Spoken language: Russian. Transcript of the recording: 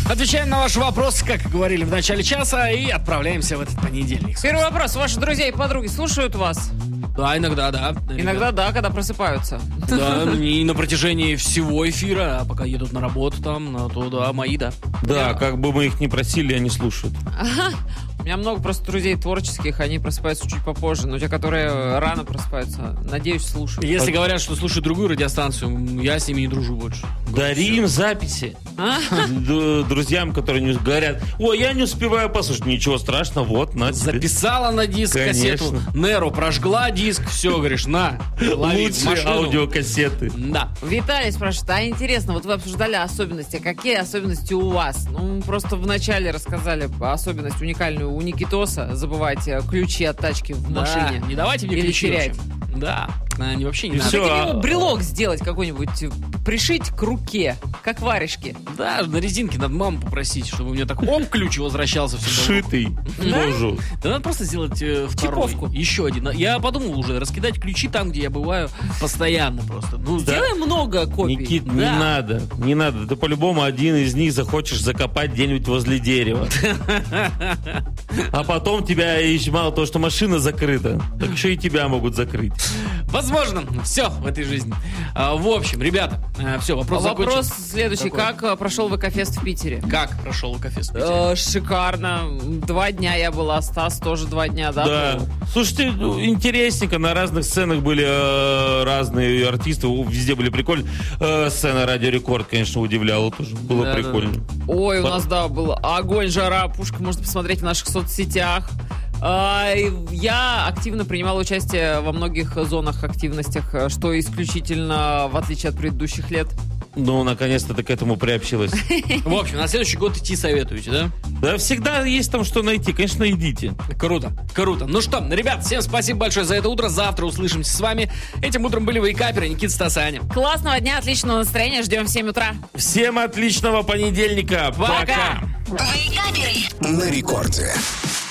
Отвечаем на ваши вопросы, как говорили в начале часа, и отправляемся в этот понедельник. Первый вопрос. Ваши друзья и подруги слушают вас? Да, иногда, да. Иногда, да, когда просыпаются. Да, и на протяжении всего эфира, а пока едут на работу там, то да, мои, да. Да, как бы мы их ни просили, они слушают. У меня много просто друзей творческих, они просыпаются чуть попозже, но те, которые рано просыпаются, надеюсь, слушают. Если говорят, что слушают другую радиостанцию, я с ними не дружу больше. Дари им записи. Друзьям, которые не говорят: ой, я не успеваю послушать. Ничего страшного, вот, на тебе. Записала на диск кассету, Неру прожгла диск, все, говоришь, на, лови в Лучшие машину. аудиокассеты. Да. Виталий спрашивает, а интересно, вот вы обсуждали особенности, какие особенности у вас? Ну, просто вначале рассказали особенность уникальную у Никитоса, забывать ключи от тачки в машине. Не давайте мне Или ключи терять. вообще. Да, они вообще не И надо. всё. Хотите ему брелок сделать какой-нибудь, пришить к руке, как варежки. Да, на резинке надо маму попросить, чтобы у меня так ключ возвращался всегда. Шитый в кожу. Да надо просто сделать второй. Типовку. Еще один. Я подумал уже, раскидать ключи там, где я бываю постоянно просто. Ну, да. Сделай много копий. Никит, Да. не надо. Ты по-любому один из них захочешь закопать где-нибудь возле дерева. А потом тебя еще мало того, что машина закрыта, так еще и тебя могут закрыть. Возможно. Все в этой жизни. В общем, ребята, все, вопрос Вопрос закончен. следующий. Какой? Как прошел ВК-фест в Питере? Как прошел кафе в Питере? Шикарно. 2 дня я была, Стас тоже 2 дня, да? Да. был? Слушайте, интересненько. На разных сценах были разные артисты. Везде были прикольные. Сцена Радио Рекорд, конечно, удивляла тоже. Было Да, прикольно. Ой, у нас, да, был огонь, жара, пушка. Можно посмотреть в наших соцсетях. Я активно принимала участие во многих зонах активностях, что исключительно в отличие от предыдущих лет. Ну, наконец-то ты к этому приобщилась. В общем, на следующий год идти советуете, да? Да, всегда есть там что найти. Конечно, идите. Круто, круто. Ну что, ребят, всем спасибо большое за это утро. Завтра услышимся с вами. Этим утром были вейкаперы Никита, Стас и Аня. Классного дня, отличного настроения. Ждем в 7 утра. Всем отличного понедельника. Пока! Пока! Вейкаперы. На рекорде.